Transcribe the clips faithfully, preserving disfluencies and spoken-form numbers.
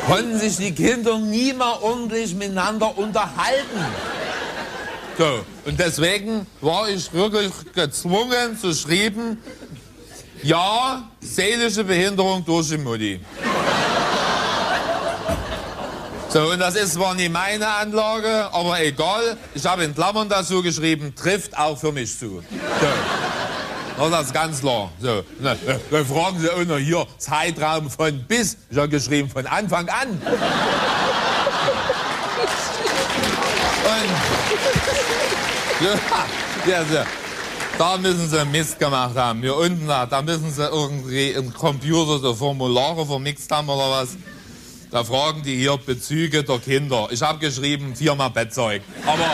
konnten sich die Kinder nie mal ordentlich miteinander unterhalten. So, und deswegen war ich wirklich gezwungen zu schreiben, ja, seelische Behinderung durch die Mutti. So, und das ist zwar nicht meine Anlage, aber egal. Ich habe in Klammern dazu geschrieben, trifft auch für mich zu. So. Das ist ganz klar. So. Dann fragen Sie auch noch hier, Zeitraum von bis. Ich habe geschrieben, von Anfang an. Und, ja, ja, so. Da müssen Sie Mist gemacht haben. Hier unten, da, da müssen Sie irgendwie im Computer so Formulare vermixt haben oder was. Da fragen die hier Bezüge der Kinder. Ich habe geschrieben, viermal Bettzeug. Aber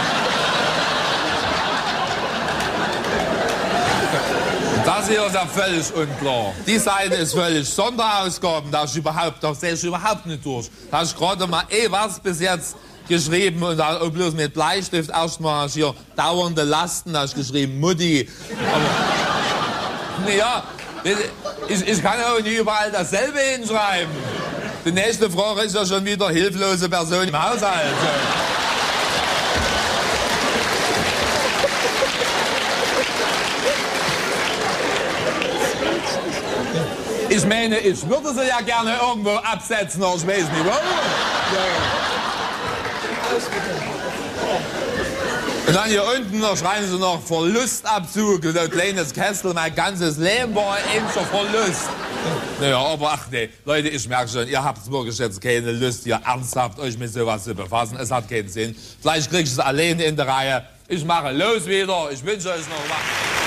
das hier ist ja völlig unklar. Die Seite ist völlig Sonderausgaben. Da, ist überhaupt, da sehe ich überhaupt nicht durch. Da habe ich gerade mal eh was bis jetzt geschrieben und da bloß mit Bleistift erstmal hier dauernde Lasten. Da habe ich geschrieben, Mutti. Aber, naja, ich, ich kann auch nicht überall dasselbe hinschreiben. Die nächste Frage ist ja schon wieder hilflose Person im Haushalt. Ich meine, ich würde sie ja gerne irgendwo absetzen, aber ich weiß nicht wo. Und dann hier unten noch schreiben sie noch Verlustabzug. So ein kleines Kästel, mein ganzes Leben war ein ähnlicher Verlust. Naja, aber ach nee, Leute, ich merke schon, ihr habt wirklich jetzt keine Lust, hier ernsthaft euch mit sowas zu befassen. Es hat keinen Sinn. Vielleicht krieg ich es alleine in der Reihe. Ich mache los wieder. Ich wünsche euch noch was.